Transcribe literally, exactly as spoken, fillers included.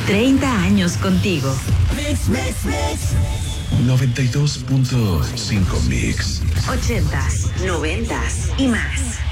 treinta años contigo. Mix, mix, mix. noventa y dos punto cinco Mix. ochentas, noventas y más.